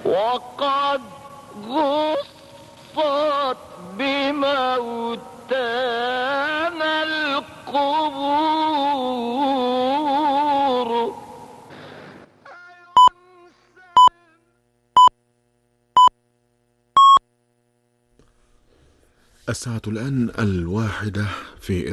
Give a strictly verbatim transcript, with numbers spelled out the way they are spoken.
وقد غصت بموتانا القبور. الساعة الآن الواحدة في